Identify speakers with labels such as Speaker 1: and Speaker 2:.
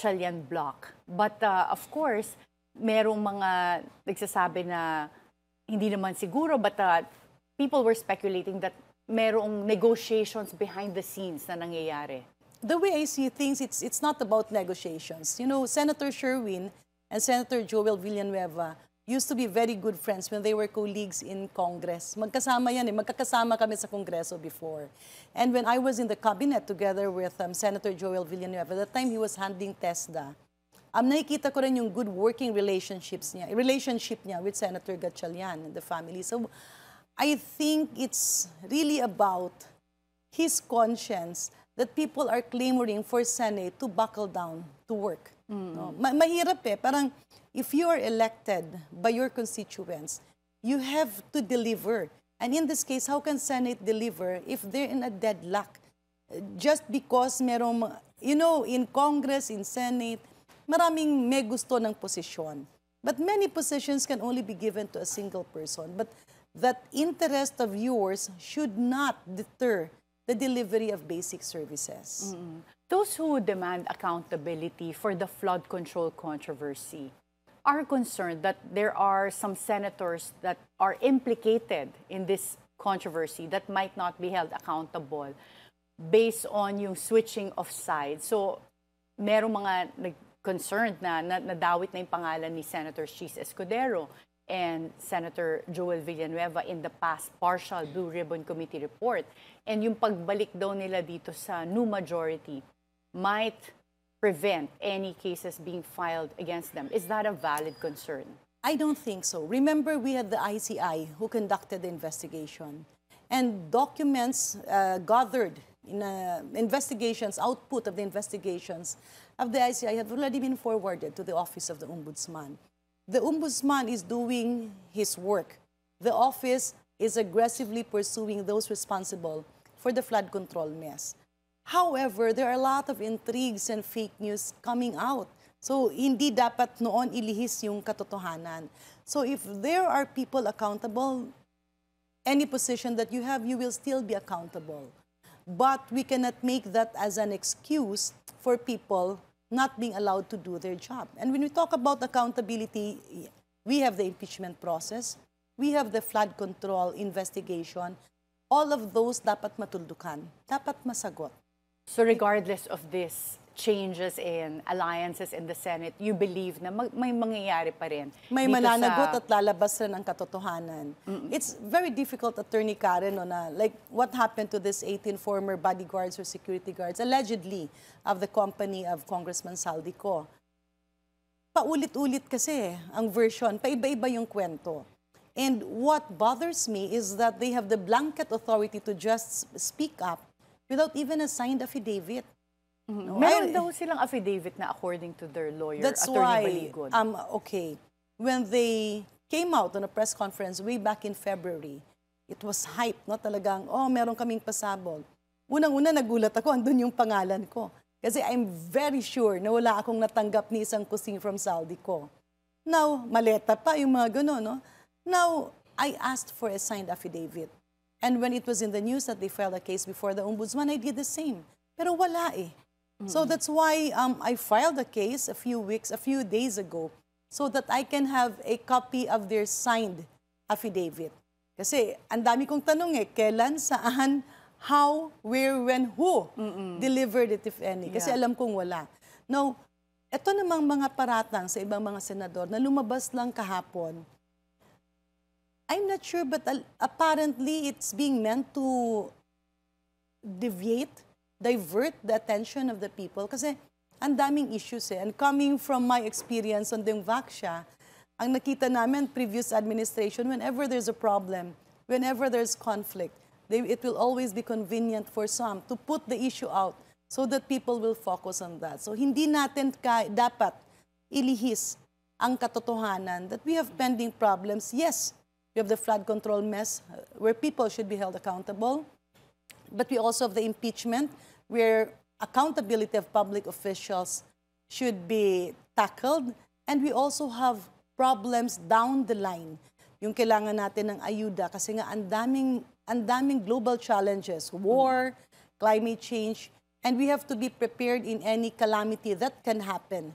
Speaker 1: Gatchalian block. But of course, merong mga nagsasabi na hindi naman siguro, but people were speculating that merong negotiations behind the scenes na nangyayari.
Speaker 2: The way I see things, it's not about negotiations. You know, Senator Sherwin and Senator Joel Villanueva used to be very good friends when they were colleagues in Congress. Magkasama yan eh. Magkakasama kami sa Kongreso before. And when I was in the cabinet together with Senator Joel Villanueva, at that time he was handling TESDA, nakikita ko rin yung good working relationship niya with Senator Gatchalian and the family. So I think it's really about his conscience that people are clamoring for Senate to buckle down to work. No? Mahirap eh. Parang if you are elected by your constituents, you have to deliver. And in this case, how can Senate deliver if they're in a deadlock? Just because merong, you know, in Congress, in Senate, maraming may gusto ng posisyon. But many positions can only be given to a single person. But that interest of yours should not deter the delivery of basic services.
Speaker 1: Those who demand accountability for the flood control controversy are concerned that there are some senators that are implicated in this controversy that might not be held accountable based on yung switching of sides. So, merong mga concerned na nadawit na yung pangalan ni Senator Chis Escudero and Senator Joel Villanueva in the past partial Blue Ribbon Committee report. And yung pagbalik daw nila dito sa new majority might prevent any cases being filed against them. Is that a valid concern?
Speaker 2: I don't think so. Remember, we had the ICI who conducted the investigation. And documents gathered in investigations, output of the investigations of the ICI have already been forwarded to the Office of the Ombudsman. The Ombudsman is doing his work. The office is aggressively pursuing those responsible for the flood control mess. However, there are a lot of intrigues and fake news coming out. So, hindi dapat noon ilihis yung katotohanan. So, if there are people accountable, any position that you have, you will still be accountable. But we cannot make that as an excuse for people not being allowed to do their job. And when we talk about accountability, we have the impeachment process, we have the flood control investigation. All of those dapat matuldukan, dapat masagot.
Speaker 1: So regardless of this changes in alliances in the Senate, you believe na may mangyayari pa rin?
Speaker 2: May mananagot at lalabas rin ang katotohanan. It's very difficult, Attorney Karen, no, na, like what happened to this 18 former bodyguards or security guards, allegedly of the company of Congressman Saldico. Paulit-ulit kasi ang version, paiba-iba yung kwento. And what bothers me is that they have the blanket authority to just speak up without even a signed affidavit. No,
Speaker 1: meron daw silang affidavit na according to their lawyer, Attorney Baligon.
Speaker 2: Okay. When they came out on a press conference way back in February, it was hype, no? Talagang, oh, meron kaming pasabog. Unang-una nagulat ako, andun yung pangalan ko. Kasi I'm very sure na wala akong natanggap ni isang kusing from Saldico. Now, maleta pa yung mga gano'n, no? Now, I asked for a signed affidavit. And when it was in the news that they filed a case before the Ombudsman, I did the same. Pero wala eh. So that's why I filed a case a few days ago, so that I can have a copy of their signed affidavit. Kasi ang dami kong tanong eh, kailan, saan, how, where, when, who delivered it, if any. Kasi alam kong wala. Now, ito namang mga paratang sa ibang mga senador na lumabas lang kahapon, I'm not sure, but apparently it's being meant to divert the attention of the people kasi ang daming issues eh. And coming from my experience on Dengvaxia, ang nakita namin previous administration, whenever there's a problem, whenever there's conflict, it will always be convenient for some to put the issue out so that people will focus on that. So hindi natin dapat ilihis ang katotohanan that we have pending problems. Yes, we have the flood control mess where people should be held accountable, but we also have the impeachment where accountability of public officials should be tackled. And we also have problems down the line. Yung kailangan natin ng ayuda kasi nga ang daming global challenges, war, climate change, And we have to be prepared in any calamity that can happen.